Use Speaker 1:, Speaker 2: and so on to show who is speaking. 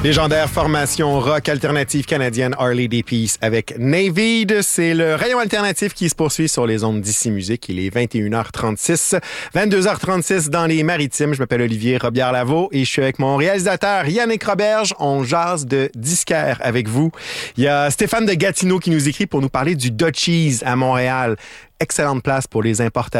Speaker 1: Légendaire formation rock alternative canadienne Harley Day Peace avec Navid. C'est le rayon alternatif qui se poursuit sur les ondes d'Ici Musique. Il est 21h36, 22h36 dans les Maritimes. Je m'appelle Olivier Robillard-Lavaux et je suis avec mon réalisateur Yannick Roberge. On jase de disquaire avec vous. Il y a Stéphane de Gatineau qui nous écrit pour nous parler du Dutchies à Montréal. Excellente place pour les importations